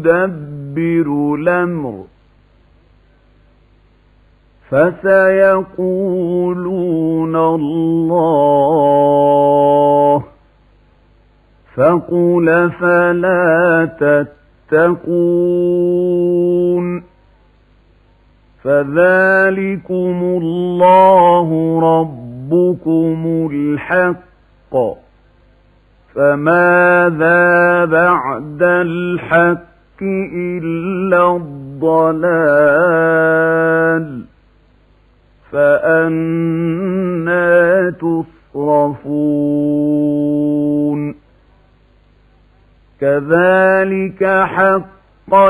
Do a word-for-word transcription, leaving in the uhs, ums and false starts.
يدبر الأمر فسيقولون الله فقل فلا تتقون فذلكم الله ربكم الحق فماذا بعد الحق إلا الضلال فأنى تصرفون كذلك حق